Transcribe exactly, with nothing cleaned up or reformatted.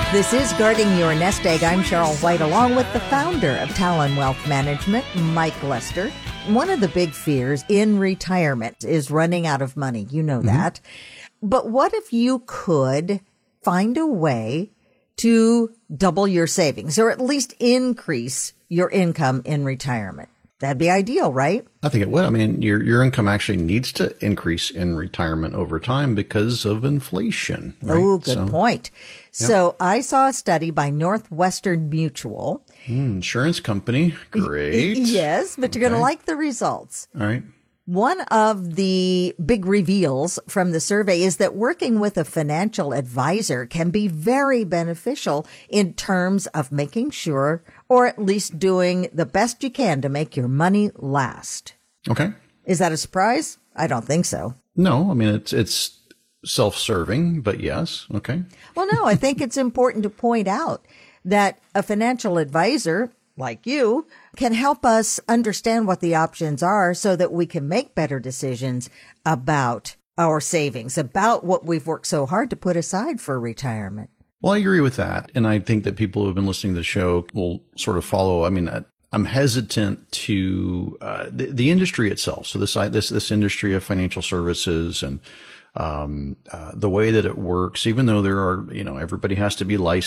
This is Guarding Your Nest Egg. I'm Cheryl White, along with the founder of Talon Wealth Management, Mike Lester. One of the big fears in retirement is running out of money. You know that. Mm-hmm. But what if you could find a way to double your savings or at least increase your income in retirement? That'd be ideal, right? I think it would. I mean, your your income actually needs to increase in retirement over time because of inflation. Right? Oh, good so, point. Yeah. So I saw a study by Northwestern Mutual. Mm, insurance company. Great. Yes, but you're okay. going to like the results. All right. One of the big reveals from the survey is that working with a financial advisor can be very beneficial in terms of making sure, or at least doing the best you can to make your money last. Okay. Is that a surprise? I don't think so. No, I mean, it's it's self-serving, but yes. Okay. Well, no, I think it's important to point out that a financial advisor like you can help us understand what the options are so that we can make better decisions about our savings, about what we've worked so hard to put aside for retirement. Well, I agree with that. And I think that people who have been listening to the show will sort of follow. I mean, I'm hesitant to uh, the, the industry itself. So this, this, this industry of financial services and um, uh, the way that it works, even though there are, you know, everybody has to be licensed.